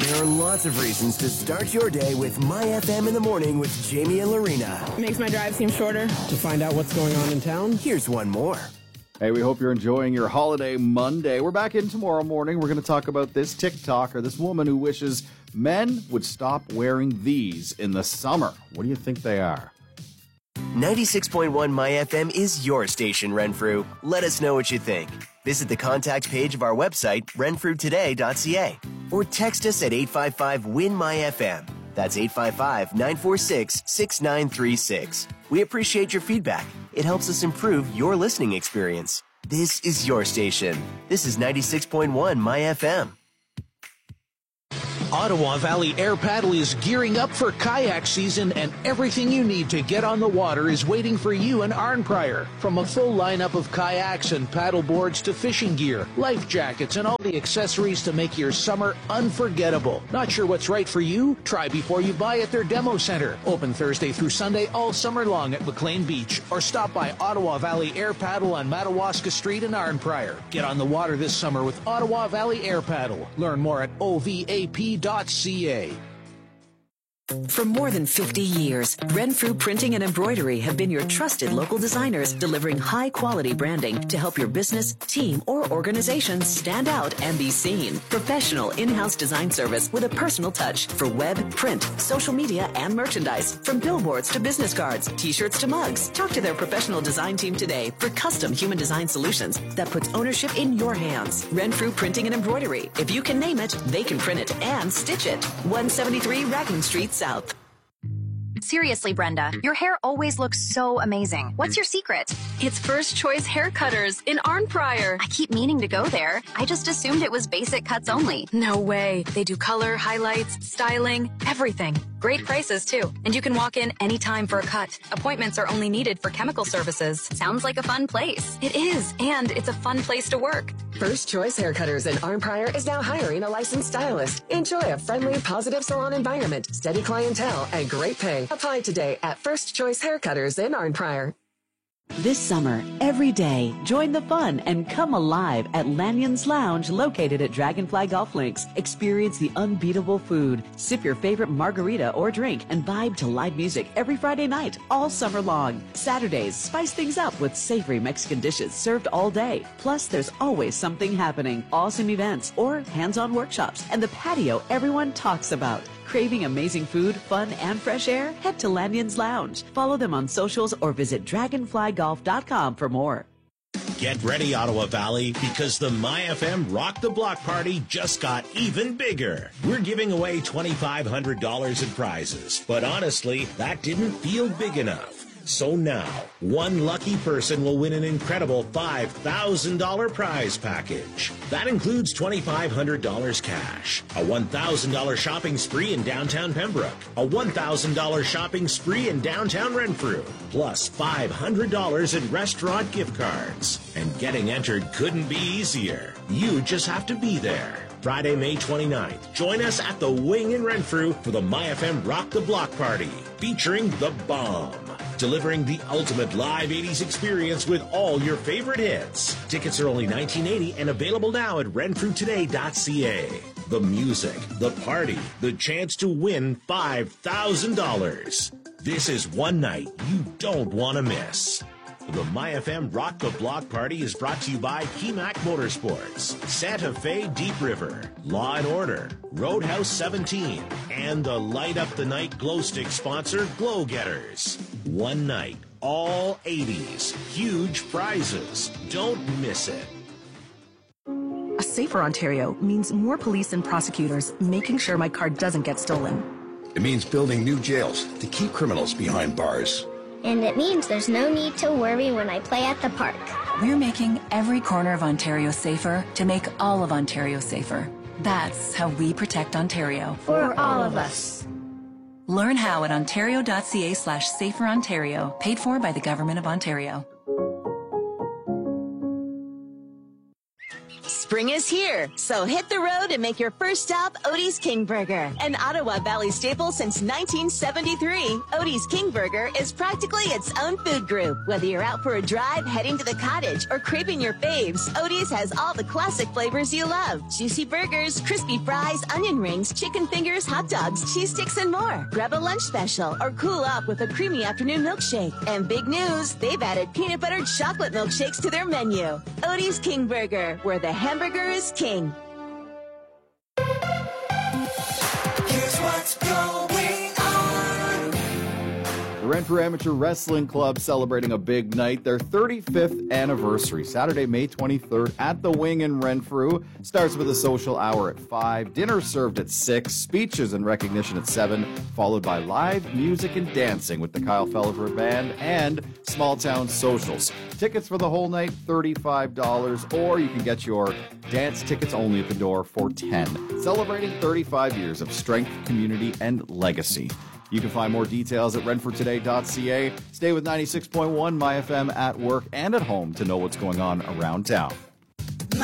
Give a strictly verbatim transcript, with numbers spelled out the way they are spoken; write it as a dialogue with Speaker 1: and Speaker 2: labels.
Speaker 1: There are lots of reasons to start your day with My F M in the morning with Jamie and Lorena.
Speaker 2: Makes my drive seem shorter.
Speaker 3: To find out what's going on in town,
Speaker 1: here's one more.
Speaker 4: Hey, we hope you're enjoying your holiday Monday. We're back in tomorrow morning. We're going to talk about this TikToker, this woman who wishes men would stop wearing these in the summer. What do you think they are?
Speaker 1: ninety-six point one My F M is your station, Renfrew. Let us know what you think. Visit the contact page of our website, renfrew today dot c a, or text us at eight five five, W I N, M Y F M. That's eight five five, nine four six, six nine three six. We appreciate your feedback. It helps us improve your listening experience. This is your station. This is ninety-six point one My F M.
Speaker 5: Ottawa Valley Air Paddle is gearing up for kayak season, and everything you need to get on the water is waiting for you in Arnprior. From a full lineup of kayaks and paddle boards to fishing gear, life jackets, and all the accessories to make your summer unforgettable. Not sure what's right for you? Try before you buy at their demo center. Open Thursday through Sunday all summer long at McLean Beach, or stop by Ottawa Valley Air Paddle on Madawaska Street in Arnprior. Get on the water this summer with Ottawa Valley Air Paddle. Learn more at O V A P dot C A.
Speaker 6: For more than fifty years, Renfrew Printing and Embroidery have been your trusted local designers, delivering high-quality branding to help your business, team, or organization stand out and be seen. Professional in-house design service with a personal touch for web, print, social media, and merchandise. From billboards to business cards, t-shirts to mugs. Talk to their professional design team today for custom human design solutions that puts ownership in your hands. Renfrew Printing and Embroidery. If you can name it, they can print it and stitch it. one seventy-three Rackham Street South.
Speaker 7: Seriously, Brenda, your hair always looks so amazing. What's your secret?
Speaker 8: It's First Choice Hair Cutters in Arnprior.
Speaker 7: I keep meaning to go there. I just assumed it was basic cuts only.
Speaker 8: No way. They do color, highlights, styling, everything. Great prices, too. And you can walk in anytime for a cut. Appointments are only needed for chemical services.
Speaker 7: Sounds like a fun place.
Speaker 8: It is, and it's a fun place to work.
Speaker 9: First Choice Hair Cutters in Arnprior is now hiring a licensed stylist. Enjoy a friendly, positive salon environment, steady clientele, and great pay. Apply today at First Choice Hair Cutters in Arnprior.
Speaker 10: This summer, every day, join the fun and come alive at Lanyon's Lounge, located at Dragonfly Golf Links. Experience the unbeatable food, sip your favorite margarita or drink, and vibe to live music every Friday night, all summer long. Saturdays, spice things up with savory Mexican dishes served all day. Plus, there's always something happening, awesome events, or hands-on workshops, and the patio everyone talks about. Craving amazing food, fun, and fresh air? Head to Lanyon's Lounge. Follow them on socials or visit dragonfly golf dot com for more.
Speaker 11: Get ready, Ottawa Valley, because the My F M Rock the Block Party just got even bigger. We're giving away twenty-five hundred dollars in prizes, but honestly, that didn't feel big enough. So now, one lucky person will win an incredible five thousand dollars prize package. That includes twenty-five hundred dollars cash, a one thousand dollars shopping spree in downtown Pembroke, a one thousand dollars shopping spree in downtown Renfrew, plus five hundred dollars in restaurant gift cards. And getting entered couldn't be easier. You just have to be there. Friday, May twenty-ninth, join us at the Wing in Renfrew for the My F M Rock the Block Party, featuring The Bomb. Delivering the ultimate live eighties experience with all your favorite hits. Tickets are only nineteen eighty and available now at renfrew today dot c a. The music, the party, the chance to win five thousand dollars. This is one night you don't want to miss. The My F M Rock the Block Party is brought to you by Kemac Motorsports, Santa Fe Deep River, Law and Order, Roadhouse seventeen, and the Light Up the Night glow stick sponsor, Glow Getters. One night, all eighties, huge prizes. Don't miss it.
Speaker 12: A safer Ontario means more police and prosecutors making sure my car doesn't get stolen.
Speaker 13: It means building new jails to keep criminals behind bars.
Speaker 14: And it means there's no need to worry when I play at the park.
Speaker 15: We're making every corner of Ontario safer to make all of Ontario safer. That's how we protect Ontario.
Speaker 14: For all of us.
Speaker 15: Learn how at ontario dot c a slash safer Ontario, paid for by the Government of Ontario.
Speaker 2: Spring is here, so hit the road and make your first stop Odie's King Burger. An Ottawa Valley staple since nineteen seventy-three, Odie's King Burger is practically its own food group. Whether you're out for a drive, heading to the cottage, or craving your faves, Odie's has all the classic flavors you love. Juicy burgers, crispy fries, onion rings, chicken fingers, hot dogs, cheese sticks, and more. Grab a lunch special or cool off with a creamy afternoon milkshake. And big news, they've added peanut buttered chocolate milkshakes to their menu. Odie's King Burger, where the hamburger is king.
Speaker 16: Here's what's going on.
Speaker 4: The Renfrew Amateur Wrestling Club celebrating a big night, their thirty-fifth anniversary, Saturday, May twenty-third at the Wing in Renfrew. Starts with a social hour at five, dinner served at six, speeches and recognition at seven, followed by live music and dancing with the Kyle Felliver Band and Small Town Socials. Tickets for the whole night, thirty-five dollars, or you can get your dance tickets only at the door for ten dollars. Celebrating thirty-five years of strength, community, and legacy. You can find more details at renfrew today dot c a. Stay with ninety-six point one My F M at work and at home to know what's going on around town.